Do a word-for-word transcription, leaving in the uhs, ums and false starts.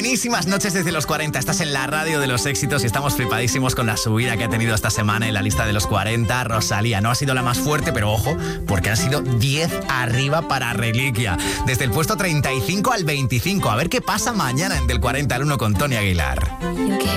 Buenísimas noches desde los cuarenta. Estás en la radio de los éxitos y estamos flipadísimos con la subida que ha tenido esta semana en la lista de los cuarenta. Rosalía no ha sido la más fuerte, pero ojo, porque han sido diez arriba para Reliquia. Desde el puesto treinta y cinco al veinticinco. A ver qué pasa mañana en Del cuarenta al uno con Tony Aguilar.